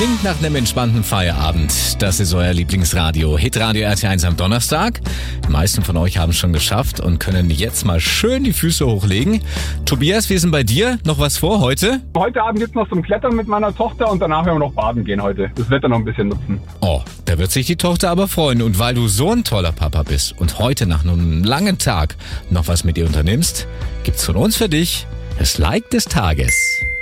Klingt nach einem entspannten Feierabend. Das ist euer Lieblingsradio. Hitradio RT1 am Donnerstag. Die meisten von euch haben es schon geschafft und können jetzt mal schön die Füße hochlegen. Tobias, wie ist denn bei dir? Noch was vor heute? Heute Abend gibt's noch zum Klettern mit meiner Tochter und danach werden wir noch baden gehen heute. Das Wetter noch ein bisschen nutzen. Oh, da wird sich die Tochter aber freuen. Und weil du so ein toller Papa bist und heute nach einem langen Tag noch was mit ihr unternimmst, gibt's von uns für dich das Like des Tages.